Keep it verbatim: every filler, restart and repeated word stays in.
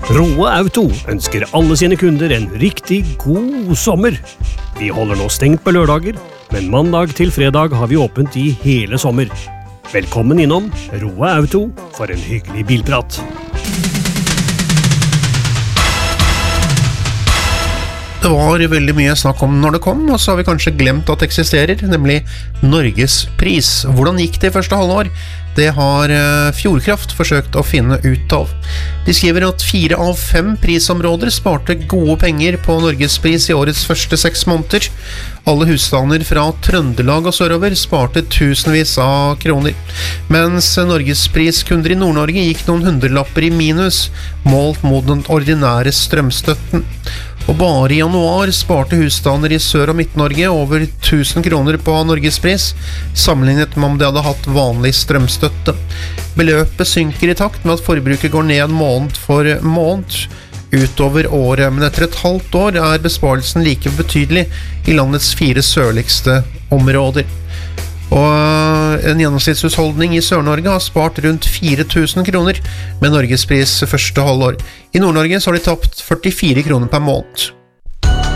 Roe Auto ønsker alle sine kunder en riktig god sommer. Vi holder nå stengt på lørdager, men mandag til fredag har vi åpent i hele sommer. Velkommen innom Roe Auto for en hyggelig bilprat. Det var veldig mye snakk om når det kom, og så har vi kanskje glemt at det eksisterer, nemlig Norges pris. Hvordan gikk det i første halvår? Det har Fjordkraft forsøkt å finne ut av. De skriver at fire av fem prisområder sparte gode penger på Norges pris i årets første seks måneder. Alle husstander fra Trøndelag og sørover sparte tusenvis av kroner, mens Norges priskunder i Nord-Norge gikk noen hundrelapper i minus, målt mot den ordinære strømstøtten. Og bare i januar sparte husstander i Sør- og Midt-Norge over tusen kroner på Norges pris, sammenlignet med om de hadde hatt vanlig strømstøtte. Beløpet synker i takt med at forbruket går ned måned for måned utover året, men etter et halvt år er besparelsen like betydelig i landets fire sørligste områder. Og en gjennomsnittshusholdning i Sør-Norge har spart rundt fire tusen kroner med Norges pris første halvår. I Nord-Norge så har de tapt førtifire kroner per måned.